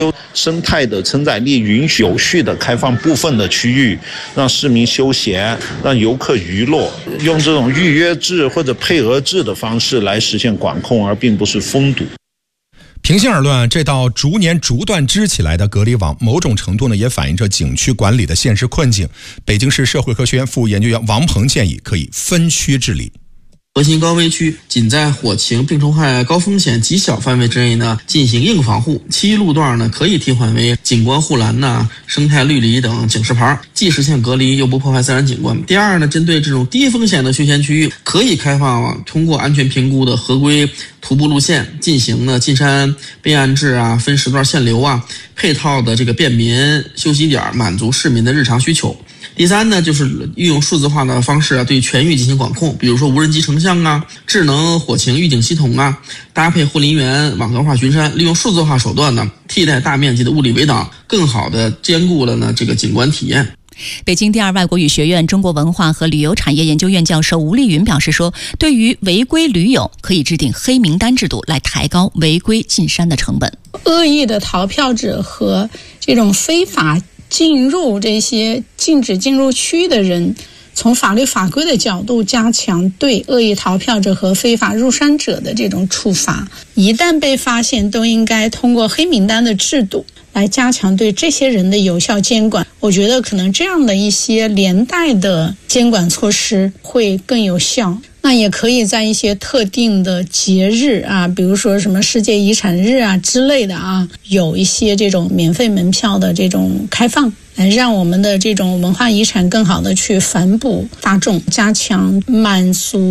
生态的承载力允许有序的开放部分的区域，让市民休闲，让游客娱乐，用这种预约制或者配额制的方式来实现管控，而并不是封堵。 平心而论，这道逐年逐段织起来的隔离网，某种程度呢也反映着景区管理的现实困境。北京市社会科学院副研究员王鹏建议，可以分区治理。 核心高危区仅在火情、病虫害高风险极小范围之内呢进行硬防护，其余路段呢可以替换为景观护栏呐、生态绿篱等警示牌，既实现隔离又不破坏自然景观。第二呢，针对这种低风险的休闲区域，可以开放通过安全评估的合规徒步路线进行呢进山备案制啊、分时段限流啊、配套的这个便民休息点，满足市民的日常需求。第三呢，就是运用数字化的方式啊，对全域进行管控，比如说无人机成像啊、智能火情预警系统啊，搭配护林员网格化巡山，利用数字化手段呢，替代大面积的物理围挡，更好的兼顾了呢这个景观体验。 北京第二外国语学院中国文化和旅游产业研究院教授吴丽云表示说，对于违规驴友，可以制定黑名单制度来抬高违规进山的成本。 恶意的逃票者和这种非法进入这些禁止进入区的人，从法律法规的角度加强对恶意逃票者和非法入山者的这种处罚，一旦被发现都应该通过黑名单的制度来加强对这些人的有效监管。我觉得可能这样的一些连带的监管措施会更有效。那也可以在一些特定的节日啊，比如说什么世界遗产日啊之类的啊，有一些这种免费门票的这种开放，来让我们的这种文化遗产更好的去反哺大众，加强满足